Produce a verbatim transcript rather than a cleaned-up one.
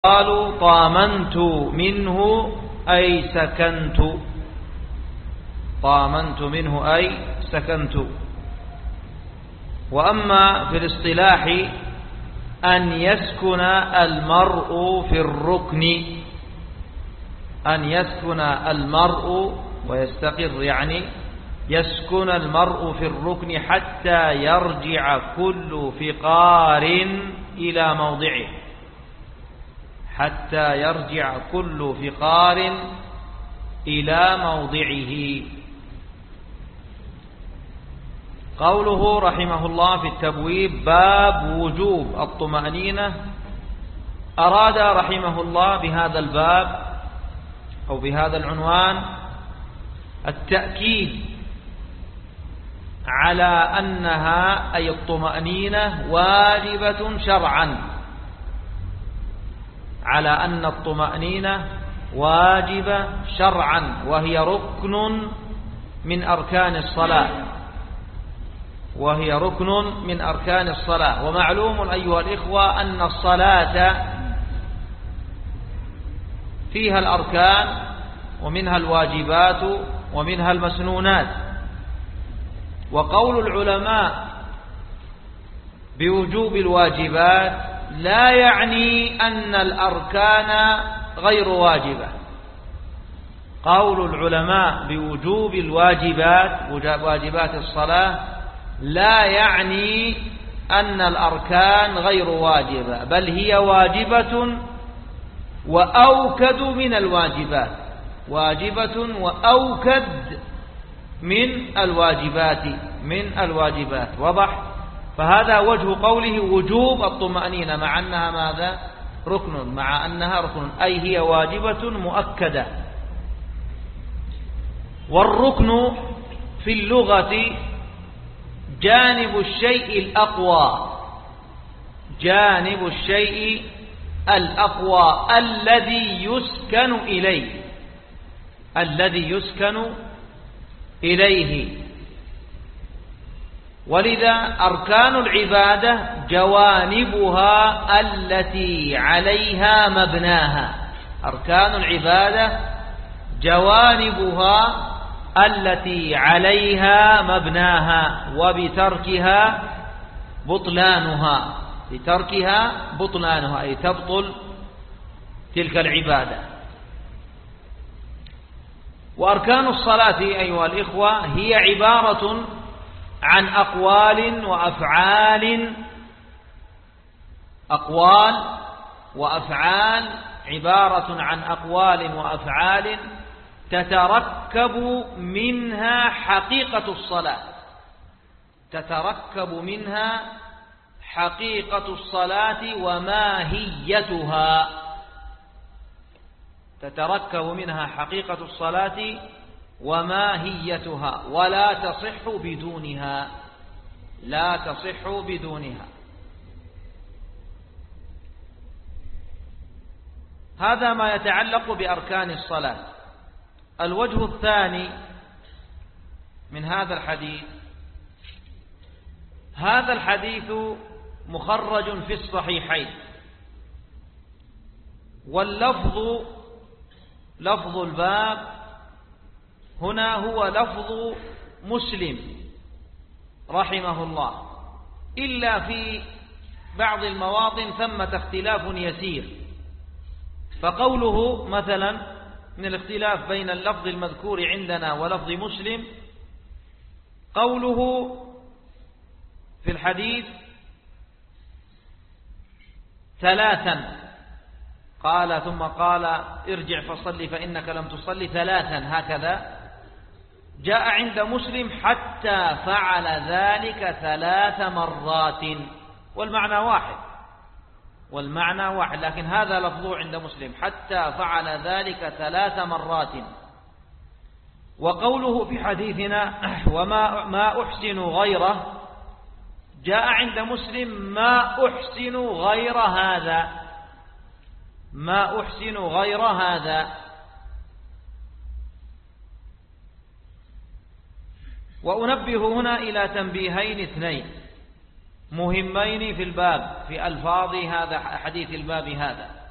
قالوا طامنت منه أي سكنت، طامنت منه أي سكنت. وأما في الاصطلاح أن يسكن المرء في الركن، أن يسكن المرء ويستقر، يعني يسكن المرء في الركن حتى يرجع كل فقار إلى موضعه، حتى يرجع كل فقار إلى موضعه. قوله رحمه الله في التبويب باب وجوب الطمأنينة، أراد رحمه الله بهذا الباب أو بهذا العنوان التأكيد على أنها أي الطمأنينة واجبة شرعا، على أن الطمأنينة واجبة شرعا، وهي ركن من أركان الصلاة، وهي ركن من أركان الصلاة. ومعلوم أيها الإخوة أن الصلاة فيها الأركان ومنها الواجبات ومنها المسنونات. وقول العلماء بوجوب الواجبات لا يعني أن الأركان غير واجبة. قول العلماء بوجوب الواجبات، واجبات الصلاة، لا يعني أن الأركان غير واجبة، بل هي واجبة وأوكد من الواجبات، واجبة وأوكد من الواجبات، من الواجبات. وضح؟ فهذا وجه قوله وجوب الطمأنينة، مع أنها ماذا؟ ركن، مع أنها ركن أي هي واجبة مؤكدة. والركن في اللغة جانب الشيء الأقوى، جانب الشيء الأقوى الذي يسكن إليه، الذي يسكن إليه. ولذا أركان العبادة جوانبها التي عليها مبناها، أركان العبادة جوانبها التي عليها مبناها، وبتركها بطلانها، بتركها بطلانها أي تبطل تلك العبادة. وأركان الصلاة أيها الإخوة هي عبارة عن أقوال وأفعال، أقوال وأفعال، عبارة عن أقوال وأفعال تتركب منها حقيقة الصلاة، تتركب منها حقيقة الصلاة وماهيتها، تتركب منها حقيقة الصلاة وماهيتها، ولا تصح بدونها، لا تصح بدونها. هذا ما يتعلق بأركان الصلاة. الوجه الثاني من هذا الحديث، هذا الحديث مخرج في الصحيحين، واللفظ لفظ الباب هنا هو لفظ مسلم رحمه الله، إلا في بعض المواطن ثمة اختلاف يسير. فقوله مثلا من الاختلاف بين اللفظ المذكور عندنا ولفظ مسلم، قوله في الحديث ثلاثا، قال ثم قال ارجع فصلي فإنك لم تصلي ثلاثا، هكذا جاء عند مسلم حتى فعل ذلك ثلاث مرات، والمعنى واحد، والمعنى واحد، لكن هذا لفظه عند مسلم حتى فعل ذلك ثلاث مرات. وقوله في حديثنا وما ما أحسن غيره، جاء عند مسلم ما أحسن غير هذا، ما أحسن غير هذا. وأنبه هنا إلى تنبيهين اثنين مهمين في الباب، في ألفاظ هذا حديث الباب هذا.